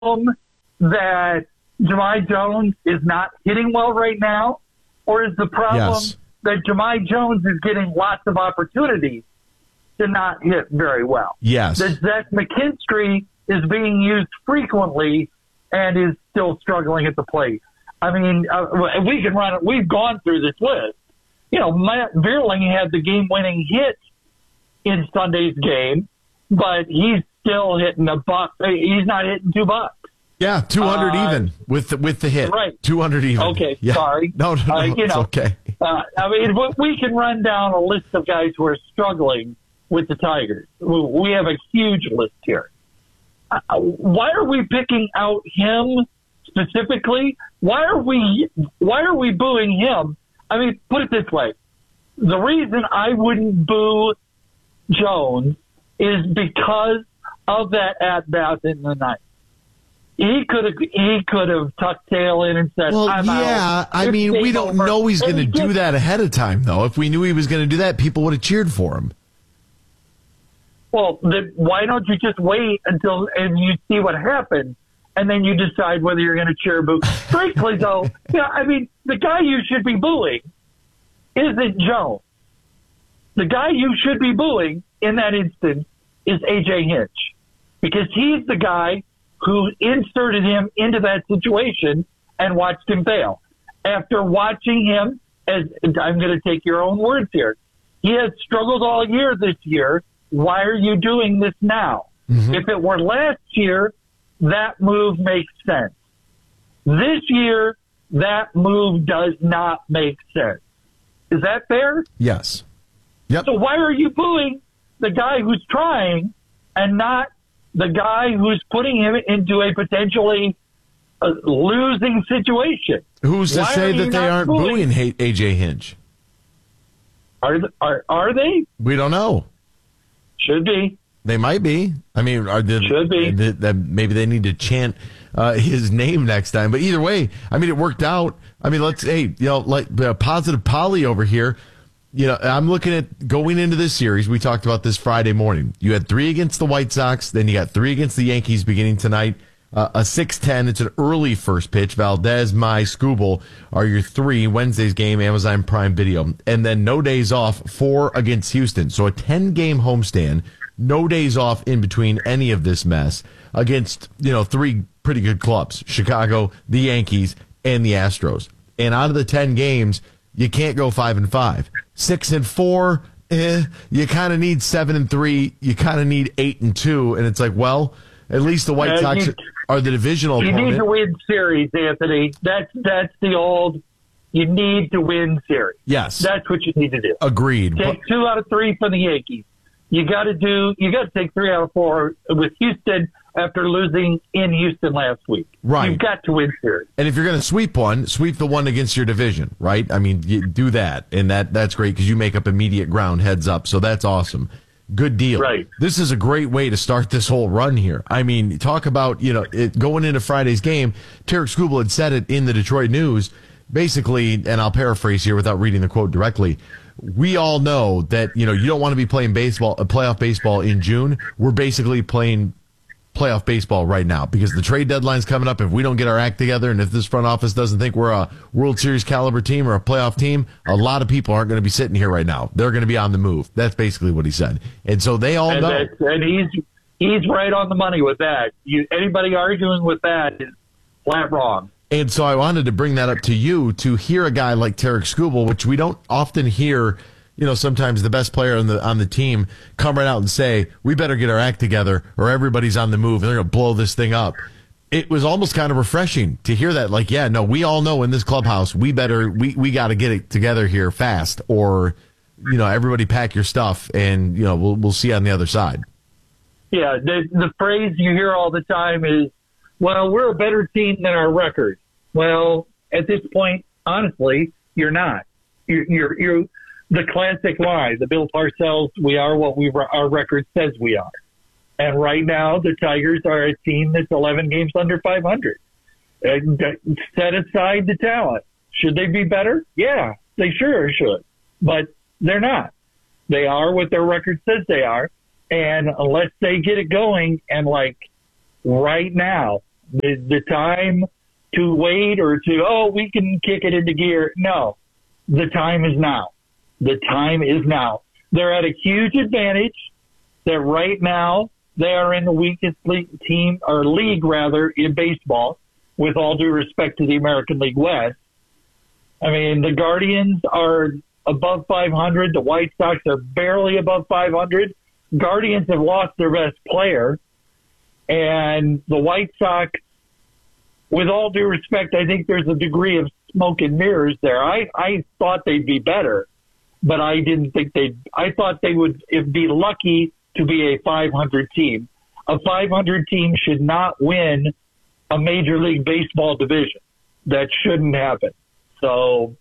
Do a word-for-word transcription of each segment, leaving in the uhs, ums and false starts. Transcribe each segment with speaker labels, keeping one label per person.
Speaker 1: that Jahmai Jones is not hitting well right now, or is the problem
Speaker 2: Yes.
Speaker 1: that Jahmai Jones is getting lots of opportunities to not hit very well?
Speaker 2: Yes.
Speaker 1: That Zach McKinstry is being used frequently and is still struggling at the plate. I mean, uh, we can run it. We've gone through this list. You know, Matt Vierling had the game-winning hit in Sunday's game, but he's still hitting a buck. He's not hitting two bucks.
Speaker 2: Yeah, two hundred
Speaker 1: Uh,
Speaker 2: even with the, with the hit.
Speaker 1: Right.
Speaker 2: two hundred even.
Speaker 1: Okay,
Speaker 2: Yeah.
Speaker 1: sorry.
Speaker 2: No, no, no,
Speaker 1: Uh, you
Speaker 2: it's
Speaker 1: know,
Speaker 2: okay.
Speaker 1: Uh, I mean, we- we can run down a list of guys who are struggling with the Tigers. We we have a huge list here. Uh, why are we picking out him specifically? Why are we why are we booing him? I mean, put it this way: the reason I wouldn't boo Jones is because of that at bat in the ninth. He could have he could have tucked tail in and said,
Speaker 2: Well,
Speaker 1: I'm
Speaker 2: yeah.
Speaker 1: out.
Speaker 2: I
Speaker 1: It's
Speaker 2: mean, we
Speaker 1: game
Speaker 2: don't
Speaker 1: over.
Speaker 2: know he's
Speaker 1: And
Speaker 2: going to
Speaker 1: he
Speaker 2: do
Speaker 1: did.
Speaker 2: that ahead of time, though. If we knew he was going to do that, people would have cheered for him.
Speaker 1: Well, then why don't you just wait until and you see what happens, and then you decide whether you're going to cheer or boo? Frankly, though, yeah, I mean, the guy you should be booing isn't Jones. The guy you should be booing in that instance is A J Hinch, because he's the guy who inserted him into that situation and watched him fail. After watching him, as I'm going to take your own words here, he has struggled all year this year. Why are you doing this now?
Speaker 2: Mm-hmm.
Speaker 1: If it were last year, that move makes sense. This year, that move does not make sense. Is that fair?
Speaker 2: Yes. Yep.
Speaker 1: So why are you booing the guy who's trying and not the guy who's putting him into a potentially uh, losing situation?
Speaker 2: Who's to
Speaker 1: Why
Speaker 2: say
Speaker 1: are you
Speaker 2: that they
Speaker 1: not
Speaker 2: aren't
Speaker 1: booing-
Speaker 2: booing A J Hinch?
Speaker 1: Are, are, are they?
Speaker 2: We don't know.
Speaker 1: Should be.
Speaker 2: They might be. I mean, are they,
Speaker 1: Should be.
Speaker 2: That, that maybe they need to chant uh, his name next time. But either way, I mean, it worked out. I mean, let's hey, you know, like uh, positive Polly over here. You know, I'm looking at going into this series. We talked about this Friday morning. You had three against the White Sox, then you got three against the Yankees beginning tonight. Uh, a six ten. It's an early first pitch. Valdez, Mai, Skubal are your three. Wednesday's game, Amazon Prime Video. And then no days off, four against Houston. So a ten-game homestand. No days off in between any of this mess against, you know, three pretty good clubs, Chicago, the Yankees, and the Astros. And out of the ten games, you can't go five and five. Six and four, eh, you kind of need seven and three. You kind of need eight and two. And it's like, well, at least the White
Speaker 1: Uh,
Speaker 2: Sox
Speaker 1: you-
Speaker 2: are the divisional
Speaker 1: You need
Speaker 2: opponent.
Speaker 1: to win series, Anthony. That's that's the old. You need to win series.
Speaker 2: Yes.
Speaker 1: That's what you need to do.
Speaker 2: Agreed.
Speaker 1: Take two out of three from the Yankees. You got to do. You got to take three out of four with Houston after losing in Houston last week.
Speaker 2: Right.
Speaker 1: You've got to win series.
Speaker 2: And if you're going to sweep one, sweep the one against your division, right? I mean, you do that, and that that's great because you make up immediate ground heads up. So that's awesome. Good deal.
Speaker 1: Right.
Speaker 2: This is a great way to start this whole run here. I mean, talk about, you know, it, going into Friday's game, Tarek Skubal had said it in the Detroit News, basically, and I'll paraphrase here without reading the quote directly. We all know that, you know, you don't want to be playing baseball, uh, playoff baseball in June. We're basically playing playoff baseball right now because the trade deadline's coming up. If we don't get our act together and if this front office doesn't think we're a World Series caliber team or a playoff team, a lot of people aren't going to be sitting here right now. They're going to be on the move. That's basically what he said. And so they all
Speaker 1: And,
Speaker 2: know.
Speaker 1: that's, and he's he's right on the money with that. You, anybody arguing with that is flat wrong.
Speaker 2: And so I wanted to bring that up to you to hear a guy like Tarek Skubal, which we don't often hear. You know, sometimes the best player on the on the team come right out and say, we better get our act together or everybody's on the move and they're going to blow this thing up. It was almost kind of refreshing to hear that. Like, yeah, no, we all know in this clubhouse, we better, we, we got to get it together here fast or, you know, everybody pack your stuff and, you know, we'll, we'll see on the other side.
Speaker 1: Yeah, the, the phrase you hear all the time is, well, we're a better team than our record. Well, at this point, honestly, you're not. You're, you're, you're the classic lie, the Bill Parcells, we are what we our record says we are. And right now, the Tigers are a team that's eleven games under five hundred. And set aside the talent. Should they be better? Yeah, they sure should. But they're not. They are what their record says they are. And unless they get it going, and like right now, The, the time to wait or to, oh, we can kick it into gear. No, the time is now. The time is now. They're at a huge advantage that right now they are in the weakest league team, or league rather, in baseball, with all due respect to the American League West. I mean, the Guardians are above five hundred. The White Sox are barely above five hundred. Guardians have lost their best player. And the White Sox, with all due respect, I think there's a degree of smoke and mirrors there. I, I thought they'd be better, but I didn't think they'd, I thought they would be lucky to be a five hundred team. A five hundred team should not win a Major League Baseball division. That shouldn't happen. So,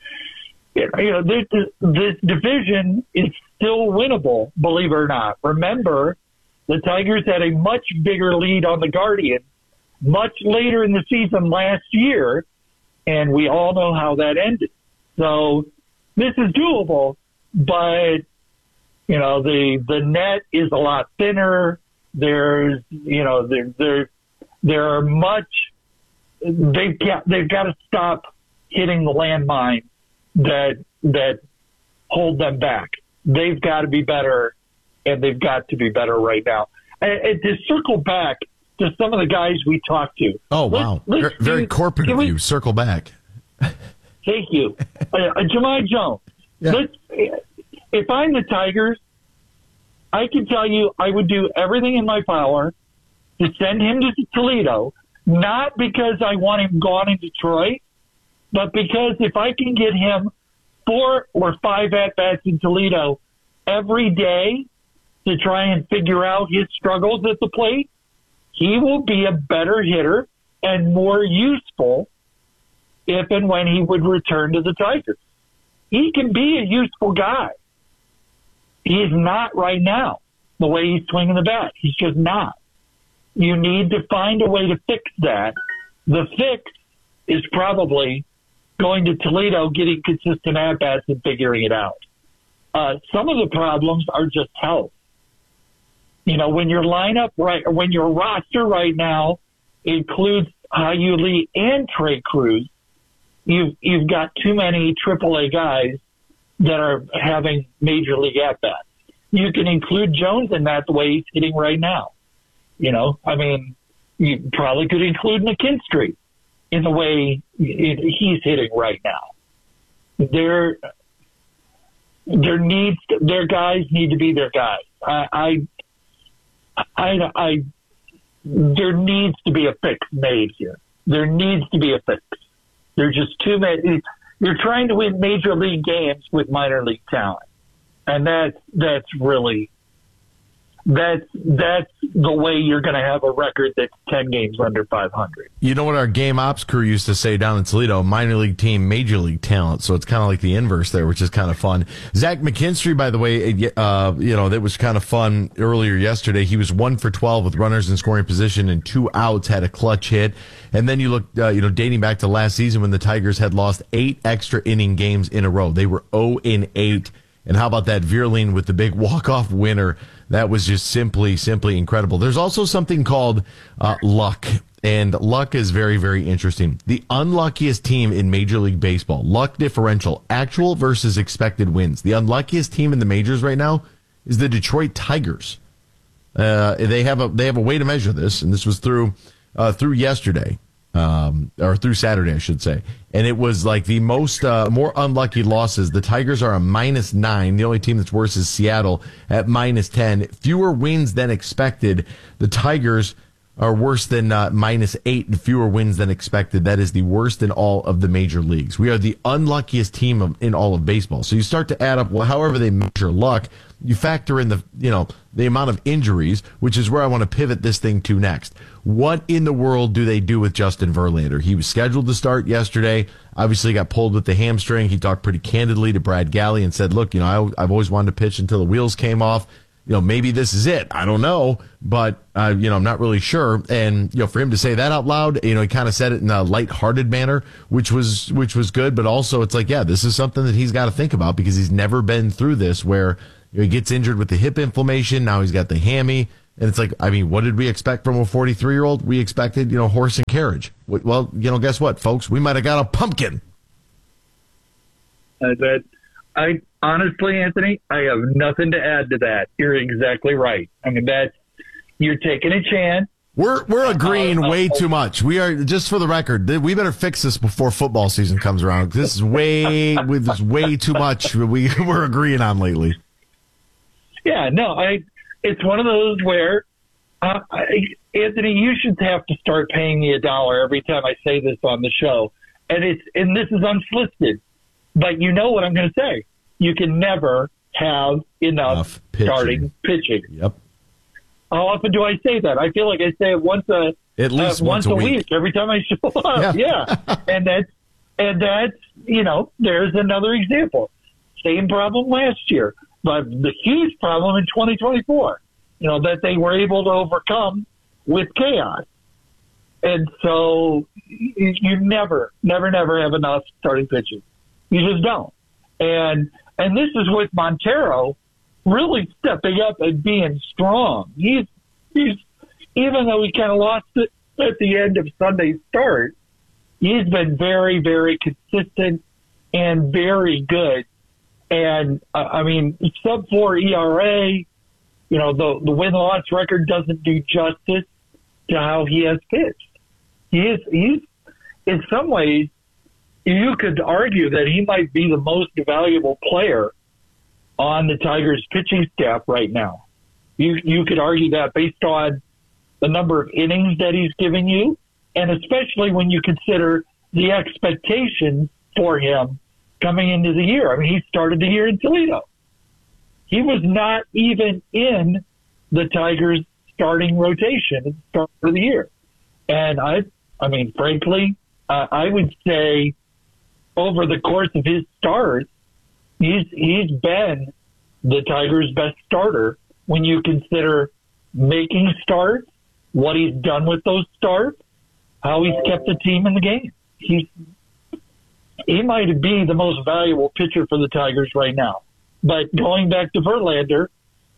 Speaker 1: you know, this, this division is still winnable, believe it or not. Remember, the Tigers had a much bigger lead on the Guardians much later in the season last year, and we all know how that ended. So this is doable, but, you know, the the net is a lot thinner. There's, you know, there there there are much. They've got they've got to stop hitting the landmine that that hold them back. They've got to be better, and they've got to be better right now. And, and to circle back to some of the guys we talked to.
Speaker 2: Oh, wow.
Speaker 1: Let's, let's
Speaker 2: very
Speaker 1: do,
Speaker 2: corporate of
Speaker 1: we,
Speaker 2: you. Circle back.
Speaker 1: Thank you. Uh, Jahmai Jones.
Speaker 2: Yeah.
Speaker 1: Let's, if I'm the Tigers, I can tell you I would do everything in my power to send him to Toledo, not because I want him gone in Detroit, but because if I can get him four or five at-bats in Toledo every day to try and figure out his struggles at the plate, he will be a better hitter and more useful if and when he would return to the Tigers. He can be a useful guy. He's not right now, the way he's swinging the bat. He's just not. You need to find a way to fix that. The fix is probably going to Toledo, getting consistent at-bats and figuring it out. Uh, some of the problems are just health. You know, when your lineup right, or when your roster right now includes Hyu Lee and Trey Cruz, you've you've got too many triple A guys that are having major league at-bats. You can include Jones in that the way he's hitting right now. You know, I mean, you probably could include McKinstry in the way he's hitting right now. There, there needs to, their guys need to be their guys. I, I, I, I, there needs to be a fix made here. There needs to be a fix. There's just too many. You're trying to win major league games with minor league talent, and that's that's really that's that's the way you're going to have a record that's ten games under five hundred.
Speaker 2: You know what our game ops crew used to say down in Toledo? Minor league team, major league talent. So it's kind of like the inverse there, which is kind of fun. Zach McKinstry, by the way, uh, you know, that was kind of fun earlier yesterday. He was one for twelve with runners in scoring position and two outs, had a clutch hit. And then you look, uh, you know, dating back to last season when the Tigers had lost eight extra inning games in a row. They were oh and eight. And how about that Vierling with the big walk-off winner? That was just simply, simply incredible. There's also something called uh, luck, and luck is very, very interesting. The unluckiest team in Major League Baseball, luck differential, actual versus expected wins. The unluckiest team in the majors right now is the Detroit Tigers. Uh, they have a they have a way to measure this, and this was through uh, through yesterday. Um, or through Saturday, I should say. And it was like the most, uh, more unlucky losses. The Tigers are a minus nine. The only team that's worse is Seattle at minus ten. Fewer wins than expected. The Tigers are worse than uh, minus eight and fewer wins than expected. That is the worst in all of the major leagues. We are the unluckiest team of, in all of baseball. So you start to add up, well, however they measure luck, you factor in the, you know, the amount of injuries, which is where I want to pivot this thing to next. What in the world do they do with Justin Verlander? He was scheduled to start yesterday. Obviously got pulled with the hamstring. He talked pretty candidly to Brad Galley and said, look, you know, I, I've always wanted to pitch until the wheels came off. You know, maybe this is it. I don't know, but, uh, you know, I'm not really sure. And, you know, for him to say that out loud, you know, he kind of said it in a lighthearted manner, which was, which was good. But also it's like, yeah, this is something that he's got to think about because he's never been through this where, you know, he gets injured with the hip inflammation. Now he's got the hammy. And it's like, I mean, what did we expect from a forty-three-year-old? We expected, you know, horse and carriage. Well, you know, guess what, folks? We might have got a pumpkin.
Speaker 1: Uh, that, I honestly, Anthony, I have nothing to add to that. You're exactly right. I mean, that's, you're taking a chance.
Speaker 2: We're we're agreeing
Speaker 1: uh, uh,
Speaker 2: way too much. We are, just for the record, we better fix this before football season comes around. This is way, this is way too much we, we're agreeing on lately.
Speaker 1: Yeah, no, I. It's one of those where, uh, I, Anthony, you should have to start paying me a dollar every time I say this on the show. And it's and this is unsolicited, but you know what I'm going to say. You can never have enough, enough pitching. starting pitching.
Speaker 2: Yep.
Speaker 1: How often do I say that? I feel like I say it once a
Speaker 2: at least
Speaker 1: uh,
Speaker 2: once, once a week.
Speaker 1: week every time I show up. Yeah, yeah. and that's and that's you know there's another example. Same problem last year. But the huge problem in twenty twenty-four, you know, that they were able to overcome with chaos. And so you, you never, never, never have enough starting pitching. You just don't. And and this is with Montero really stepping up and being strong. He's he's even though he kind of lost it at the end of Sunday's start, he's been very, very consistent and very good. And, uh, I mean, sub four E R A, you know, the, the win-loss record doesn't do justice to how he has pitched. He is, he's, in some ways, you could argue that he might be the most valuable player on the Tigers pitching staff right now. You, you could argue that based on the number of innings that he's giving you, and especially when you consider the expectations for him coming into the year. I mean, he started the year in Toledo. He was not even in the Tigers' starting rotation at the start of the year. And I, I mean, frankly, uh, I would say over the course of his start, he's he's been the Tigers' best starter when you consider making starts, what he's done with those starts, how he's kept the team in the game. He's He might be the most valuable pitcher for the Tigers right now. But going back to Verlander,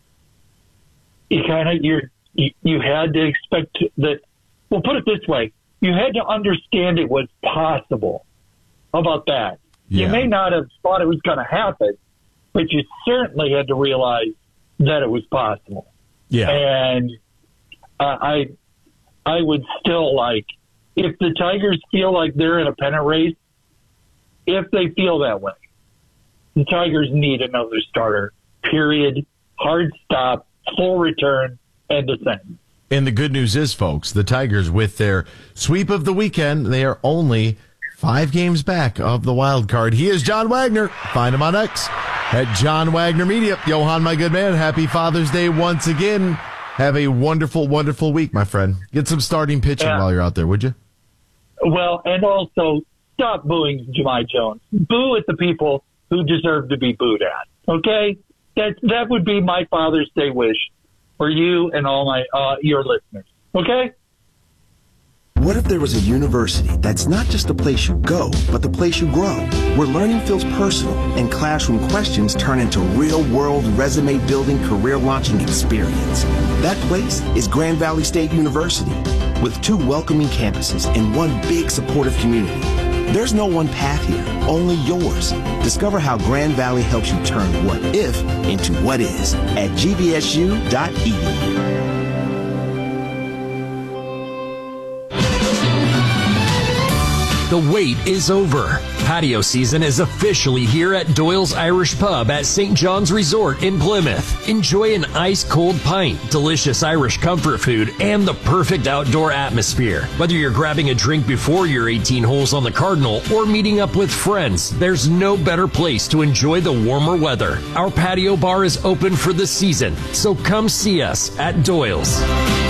Speaker 1: you kind of you you had to expect that. Well, put it this way: you had to understand it was possible. How about that? Yeah. You may not have thought it was going to happen, but you certainly had to realize that it was possible.
Speaker 2: Yeah,
Speaker 1: and uh, I I would still like if the Tigers feel like they're in a pennant race. If they feel that way, the Tigers need another starter, period. Hard stop, full return, end of sentence.
Speaker 2: And the good news is, folks, the Tigers, with their sweep of the weekend, they are only five games back of the wild card. He is John Wagner. Find him on X at John Wagner Media. Johan, my good man, happy Father's Day once again. Have a wonderful, wonderful week, my friend. Get some starting pitching yeah. while you're out there, would you?
Speaker 1: Well, and also, stop booing Jahmai Jones. Boo at the people who deserve to be booed at. Okay? That that would be my Father's Day wish for you and all my uh, your listeners. Okay?
Speaker 3: What if there was a university that's not just the place you go, but the place you grow, where learning feels personal and classroom questions turn into real-world resume-building, career-launching experience? That place is Grand Valley State University, with two welcoming campuses and one big supportive community. There's no one path here, only yours. Discover how Grand Valley helps you turn what if into what is at g v s u dot e d u.
Speaker 4: The wait is over. Patio season is officially here at Doyle's Irish Pub at Saint John's Resort in Plymouth. Enjoy an ice-cold pint, delicious Irish comfort food, and the perfect outdoor atmosphere. Whether you're grabbing a drink before your eighteen holes on the Cardinal or meeting up with friends, there's no better place to enjoy the warmer weather. Our patio bar is open for the season, so come see us at Doyle's.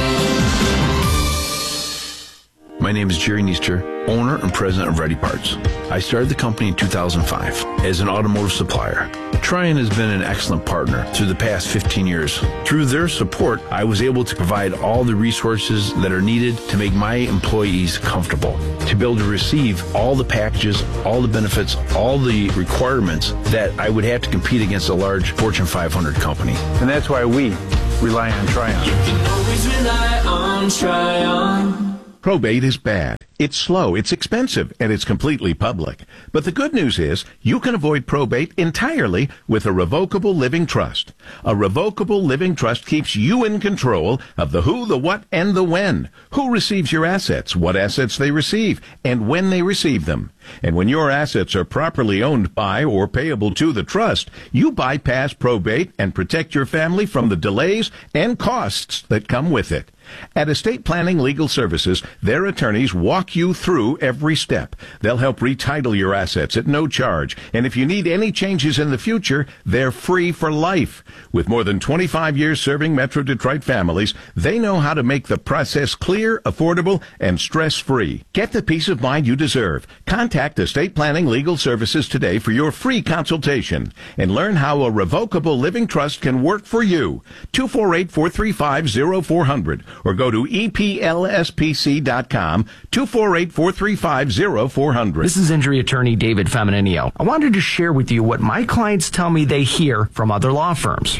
Speaker 5: My name is Jerry Neester, owner and president of Ready Parts. I started the company in two thousand five as an automotive supplier. Trian has been an excellent partner through the past fifteen years. Through their support, I was able to provide all the resources that are needed to make my employees comfortable, to be able to receive all the packages, all the benefits, all the requirements that I would have to compete against a large Fortune five hundred company. And that's why we rely on Tryon.
Speaker 6: You can always rely on Tryon.
Speaker 7: Probate is bad. It's slow, it's expensive, and it's completely public. But the good news is you can avoid probate entirely with a revocable living trust. A revocable living trust keeps you in control of the who, the what, and the when. Who receives your assets, what assets they receive, and when they receive them. And when your assets are properly owned by or payable to the trust, you bypass probate and protect your family from the delays and costs that come with it. At Estate Planning Legal Services, their attorneys walk you through every step. They'll help retitle your assets at no charge. And if you need any changes in the future, they're free for life. With more than twenty-five years serving Metro Detroit families, they know how to make the process clear, affordable, and stress-free. Get the peace of mind you deserve. Contact Estate Planning Legal Services today for your free consultation and learn how a revocable living trust can work for you. two four eight, four three five, zero four zero zero or go to E P L S P C dot com, two four eight, four three five, zero four zero zero.
Speaker 8: This is injury attorney David Femininio. I wanted to share with you what my clients tell me they hear from other law firms.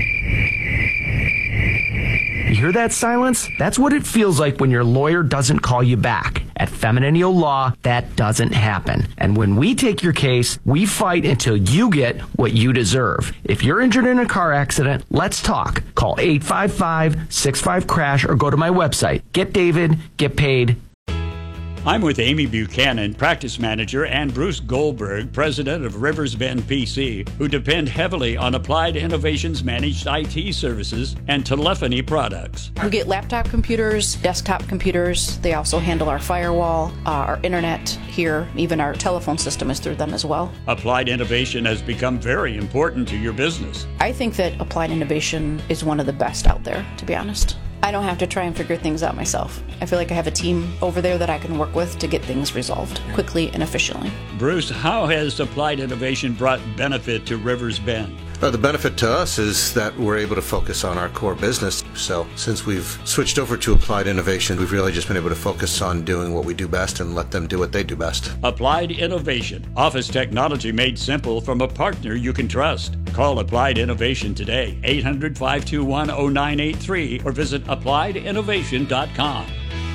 Speaker 8: You hear that silence? That's what it feels like when your lawyer doesn't call you back. At Femininio Law, that doesn't happen. And when we take your case, we fight until you get what you deserve. If you're injured in a car accident, let's talk. Call eight five five, six five, crash or go to my website. Get David, get paid.
Speaker 9: I'm with Amy Buchanan, practice manager, and Bruce Goldberg, president of Rivers Bend P C, who depend heavily on Applied Innovations managed I T services and telephony products.
Speaker 10: We get laptop computers, desktop computers. They also handle our firewall, uh, our internet here, even our telephone system is through them as well.
Speaker 9: Applied Innovation has become very important to your business.
Speaker 10: I think that Applied Innovation is one of the best out there, to be honest. I don't have to try and figure things out myself. I feel like I have a team over there that I can work with to get things resolved quickly and efficiently.
Speaker 9: Bruce, how has Applied Innovation brought benefit to Rivers Bend?
Speaker 11: Uh, the benefit to us is that we're able to focus on our core business. So since we've switched over to Applied Innovation, we've really just been able to focus on doing what we do best and let them do what they do best.
Speaker 9: Applied Innovation. Office technology made simple from a partner you can trust. Call Applied Innovation today, eight hundred, five two one, zero nine eight three, or visit applied innovation dot com.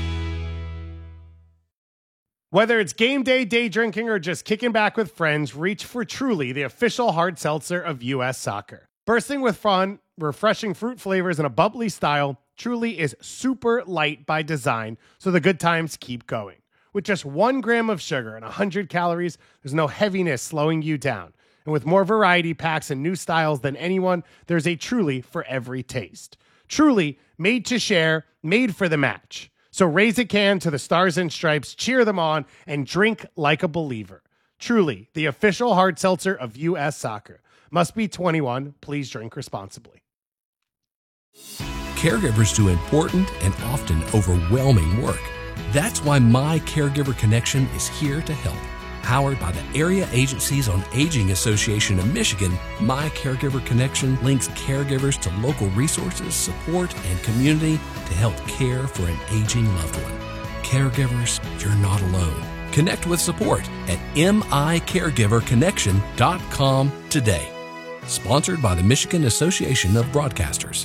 Speaker 12: Whether it's game day, day drinking, or just kicking back with friends, reach for Truly, the official hard seltzer of U S Soccer. Bursting with fun, refreshing fruit flavors, and a bubbly style, Truly is super light by design, so the good times keep going. With just one gram of sugar and one hundred calories, there's no heaviness slowing you down. And with more variety packs and new styles than anyone, there's a Truly for every taste. Truly, made to share, made for the match. So raise a can to the Stars and Stripes, cheer them on, and drink like a believer. Truly, the official hard seltzer of U S Soccer. Must be twenty-one. Please drink responsibly.
Speaker 13: Caregivers do important and often overwhelming work. That's why My Caregiver Connection is here to help. Powered by the Area Agencies on Aging Association of Michigan, My Caregiver Connection links caregivers to local resources, support, and community to help care for an aging loved one. Caregivers, you're not alone. Connect with support at M I caregiver connection dot com today. Sponsored by the Michigan Association of Broadcasters.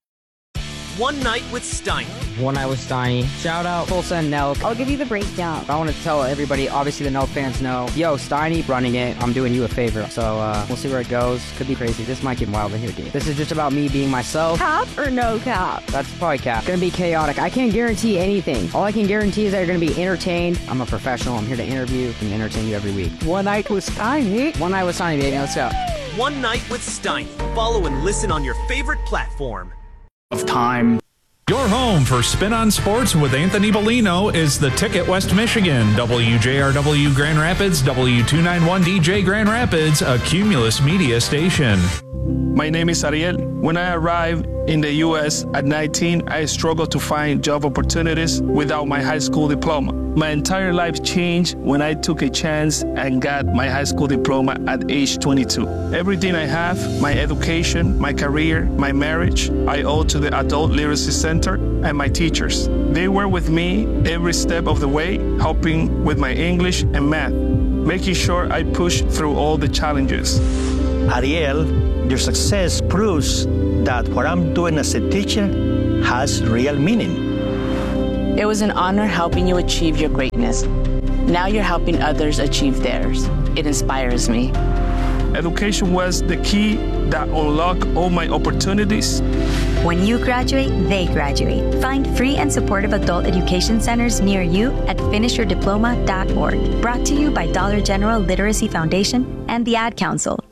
Speaker 14: One Night with Steiny.
Speaker 15: One Night with Steiny. Shout out Tulsa and Nelk.
Speaker 16: I'll give you the breakdown.
Speaker 15: I want to tell everybody, obviously the Nelk fans know, yo, Steiny running it. I'm doing you a favor. So uh, we'll see where it goes. Could be crazy. This might get wild in here, dude. This is just about me being myself.
Speaker 16: Cap or no cap?
Speaker 15: That's probably cap. It's going to be chaotic. I can't guarantee anything. All I can guarantee is that you're going to be entertained. I'm a professional. I'm here to interview and entertain you every week.
Speaker 16: One Night with Steiny.
Speaker 15: One Night with Steiny, baby. Let's go.
Speaker 14: One Night with Steiny. Follow and listen on your favorite platform.
Speaker 17: Of time. Your home for Spin on Sports with Anthony Bellino is the Ticket West Michigan, W J R W Grand Rapids, W two ninety-one D J Grand Rapids, a Cumulus Media station.
Speaker 18: My name is Ariel. When I arrived in the U S at nineteen, I struggled to find job opportunities without my high school diploma. My entire life changed when I took a chance and got my high school diploma at age twenty-two. Everything I have, my education, my career, my marriage, I owe to the Adult Literacy Center and my teachers. They were with me every step of the way, helping with my English and math, making sure I pushed through all the challenges.
Speaker 19: Ariel, your success proves that what I'm doing as a teacher has real meaning.
Speaker 20: It was an honor helping you achieve your greatness. Now you're helping others achieve theirs. It inspires me.
Speaker 18: Education was the key that unlocked all my opportunities.
Speaker 21: When you graduate, they graduate. Find free and supportive adult education centers near you at finish your diploma dot org. Brought to you by Dollar General Literacy Foundation and the Ad Council.